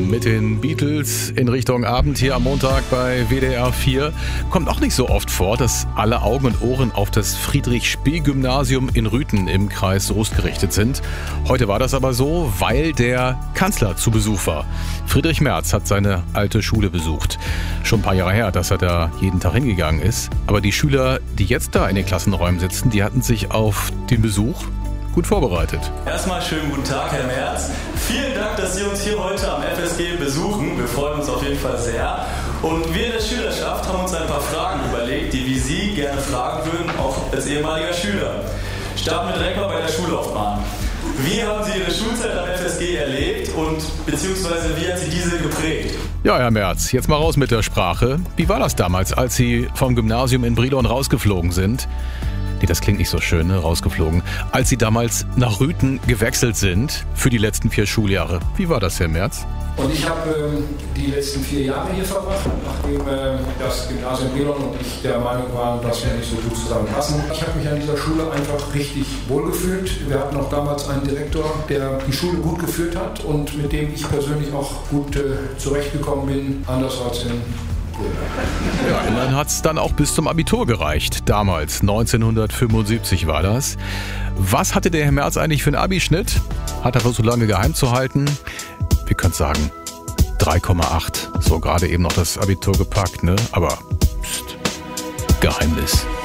mit den Beatles in Richtung Abend hier am Montag bei WDR 4. Kommt auch nicht so oft vor, dass alle Augen und Ohren auf das Friedrich-Spee-Gymnasium in Rüthen im Kreis Soest gerichtet sind. Heute war das aber so, weil der Kanzler zu Besuch war. Friedrich Merz hat seine alte Schule besucht. Schon ein paar Jahre her, dass er da jeden Tag hingegangen ist. Aber die Schüler, die jetzt da in den Klassenräumen sitzen, die hatten sich auf den Besuch gut vorbereitet. Erstmal schönen guten Tag, Herr Merz. Vielen Dank, dass Sie uns hier heute am FSG besuchen. Wir freuen uns auf jeden Fall sehr. Und wir in der Schülerschaft haben uns ein paar Fragen überlegt, die wir Sie gerne fragen würden, auch als ehemaliger Schüler. Starten wir direkt mal bei der Schullaufbahn. Wie haben Sie Ihre Schulzeit am FSG erlebt und beziehungsweise wie hat Sie diese geprägt? Ja, Herr Merz, jetzt mal raus mit der Sprache. Wie war das damals, als Sie vom Gymnasium in Brilon rausgeflogen sind? Nee, das klingt nicht so schön, ne? Rausgeflogen. Als Sie damals nach Rüthen gewechselt sind für die letzten 4 Schuljahre. Wie war das, Herr Merz? Und ich habe die letzten 4 Jahre hier verbracht, nachdem das Gymnasium Brilon und ich der Meinung waren, dass wir nicht so gut zusammenpassen. Ich habe mich an dieser Schule einfach richtig wohlgefühlt. Wir hatten auch damals einen Direktor, der die Schule gut geführt hat und mit dem ich persönlich auch gut zurechtgekommen bin, anders als in Ja, immerhin hat es dann auch bis zum Abitur gereicht. Damals, 1975 war das. Was hatte der Herr Merz eigentlich für einen Abischnitt? Hat er versucht, lange geheim zu halten? Wir können sagen 3,8. So gerade eben noch das Abitur gepackt, ne? Aber Psst, Geheimnis.